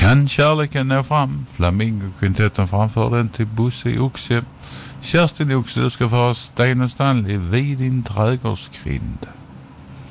Kan kärleken nå fram? Flamingo-kvintetten framför den till Bosse Oxe. Kerstin Oxe, du ska få ha Sten och Stanley vid din trädgårdsgrind.